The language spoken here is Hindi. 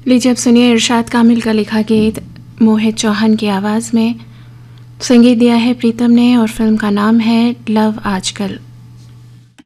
लीजिए अब सुनिए इरशाद कामिल का लिखा गीत मोहित चौहान की आवाज़ में। संगीत दिया है प्रीतम ने और फिल्म का नाम है लव आजकल।